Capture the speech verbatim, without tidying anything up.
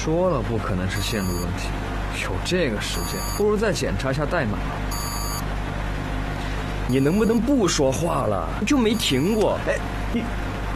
说了不可能是线路问题，有这个时间，不如再检查一下代码。 你能不能不说话了？就没停过。 哎，你